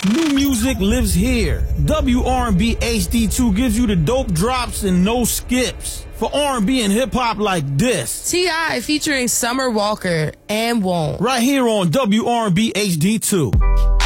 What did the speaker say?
New music lives here. WR&B HD2 gives you the dope drops and no skips. For R&B and hip-hop like this. T.I. featuring Summer Walker and Won't. Right here on WR&B HD2.